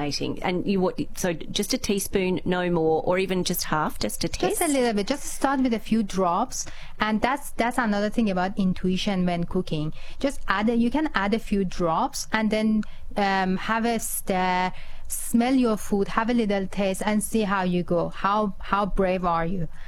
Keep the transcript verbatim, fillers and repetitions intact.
fascinating. And you what? So just a teaspoon, no more, or even just half, just to test. Just a little bit. Just start with a few drops, and that's that's another thing about intuition when cooking. Just add. A, you can add a few drops, and then um, have a stir. Smell your food, have a little taste, and see how you go. How how brave are you?